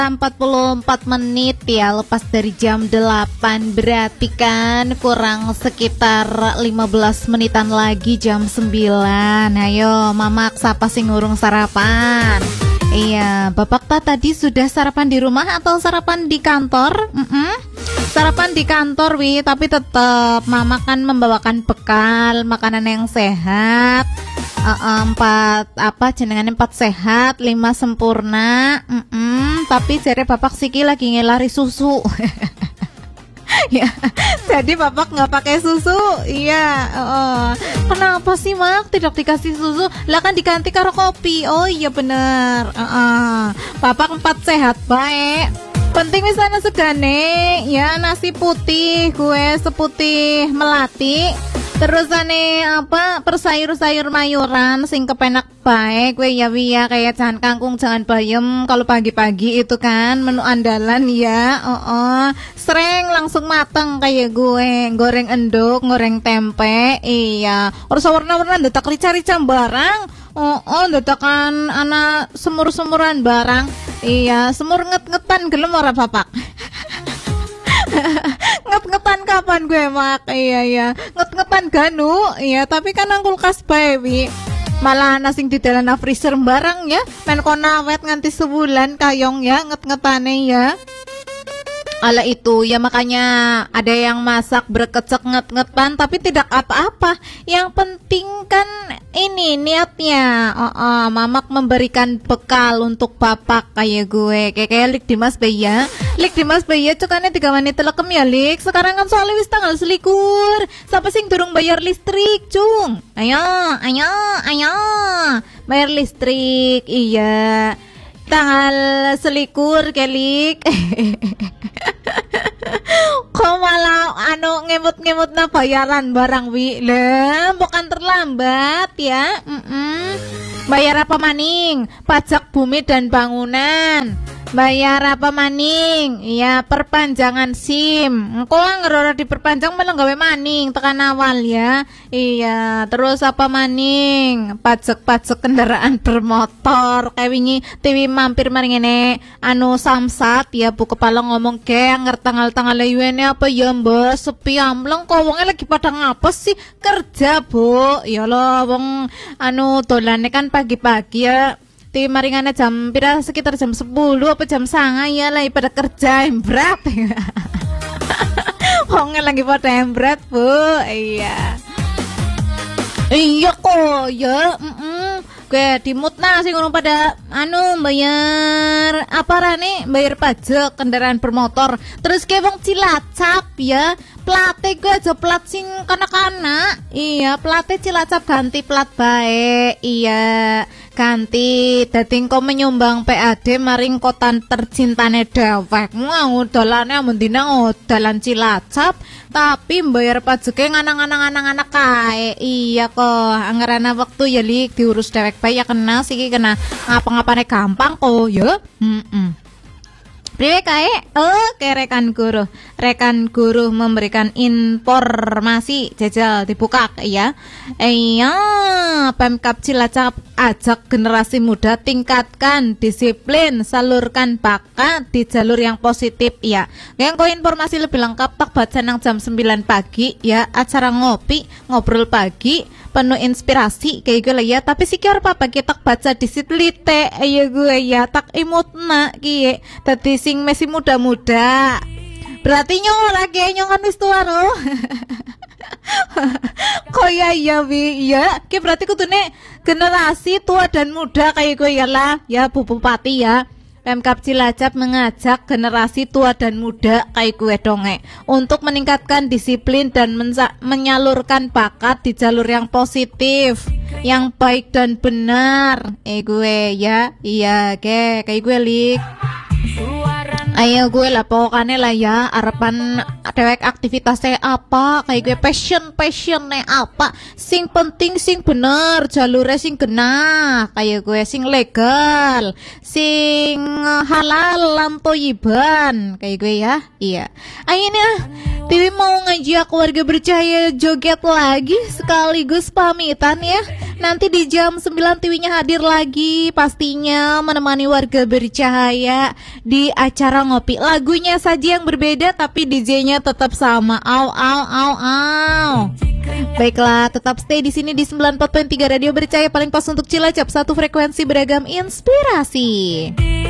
44 menit ya, lepas dari jam 8, berarti kan kurang sekitar 15 menitan lagi jam 9. Ayo mamak, siapa sih ngurung sarapan? Iya, bapak tadi sudah sarapan di rumah atau sarapan di kantor? Sarapan di kantor tapi tetap mama kan membawakan bekal makanan yang sehat. 4 sehat 5 sempurna. Tapi jare bapak siki lagi ngelari susu. Ya, jadi bapak nggak pakai susu. Iya. Kenapa sih mak tidak dikasih susu? Lah kan diganti karo kopi. Oh iya bener. Bapak 4 sehat baik. Penting misalnya segane ya, nasi putih gue seputih melati. Terus persayur-sayur mayuran sing kepenak baik gue ya kayak jangan kangkung, jangan bayam. Kalau pagi-pagi itu kan menu andalan ya. Sering langsung mateng kayak gue. Goreng endok, goreng tempe. Iya. Ora warna-warna ndetak rica-rica barang. Ndetakan anak semur-semuran barang. Iya, semur nget-ngetan gelem ora bapak? Nget-ngetan kapan gue mak? Iya nget-ngetan ganu. Iya tapi kan nang kulkas bae malah nasing di dalam freezer barang ya, men kona awet nganti sebulan kayong ya nget-ngetane ya. Ala itu ya, makanya ada yang masak berkecek nget-ngetan tapi tidak apa-apa. Yang penting kan ini niatnya. Mamak memberikan bekal untuk bapak kayak gue. Kayak Lik Dimas Baya. Lik Dimas Baya cukane 3 menit telekem ya Lik. Sekarang kan soalnya wis tanggal selikur. Siapa sing durung bayar listrik, Cung? Ayo. Bayar listrik. Iya. Tanggal selikur Kelik. Kok malah ngemut-ngemut na bayaran barang lah, bukan terlambat ya. Bayar apa maning? Pajak bumi dan bangunan. Bayar apa maning? Ya perpanjangan SIM. Kok ngerora diperpanjang malah gawe maning tekan awal ya. Iya, terus apa maning? Pajak kendaraan bermotor. Kayak wingi TV mampir mari ngene Samsat ya Bu Kepala ngomong tanggal-tanggal yuene apa ya Mbak sepi amleng kok wonge lagi pada ngapes sih kerja Bu. Ya Allah wong dolane kan pagi-pagi ya. Ti maringane jam pira sekitar jam 10 apa jam 9 ya lah pada kerja embrat. Wong lagi pada embrat Bu. Iya kok ya. Gue dimutna sing ngono pada bayar apa rane bayar pajak kendaraan bermotor. Terus kayak wong Cilacap ya. Plate gue aja plat sing kanak-kanak. Iya, plate Cilacap ganti plat baik. Iya, ganti dadi engko menyumbang PAD maring kota tercintane dhewek. Mau dolane mendina dalan Cilacap tapi bayar pajake nganang-anang kae. Iya kok, anggarana waktu ya Lik diurus dhewek bae ya kena siki kena ngapa-ngapane gampang kok ya. Priwe kae? Rekan guru memberikan informasi jajal dibuka ya. Pemkab Cilacap ajak generasi muda tingkatkan disiplin, salurkan bakat di jalur yang positif ya. Yang informasi lebih lengkap tak baca nang jam 9 pagi ya, acara ngobrol pagi penuh inspirasi kayak gue lah ya. Tapi sih apa kita baca di sitlite ayo gue ya tak imutna kie tadi sing masih muda-muda berarti nyora kayaknya kan wis tua loh. Kok ya ki berarti kutune generasi tua dan muda kayak gue ya lah ya Bu Bupati ya. Pemkab Cilacap mengajak generasi tua dan muda kayak gue donge untuk meningkatkan disiplin dan menyalurkan bakat di jalur yang positif, yang baik dan benar. Gue ya, iya kayak gue Lik. Ayo gue lah pokoknya lah ya harapan dewek aktivitasnya apa kayak gue passionnya apa sing penting sing bener jalurnya sing genah kayak gue sing legal sing halal lamtoyiban kayak gue ya iya akhirnya Tiwi mau ngajak keluarga bercahaya joget lagi sekaligus pamitan ya. Nanti di jam 9 Tiwinya hadir lagi pastinya menemani warga bercahaya di acara ngopi. Lagunya saja yang berbeda tapi DJ-nya tetap sama. Au. Baiklah, tetap stay di sini di 94.3 Radio Bercahaya paling pas untuk Cilacap, satu frekuensi beragam inspirasi.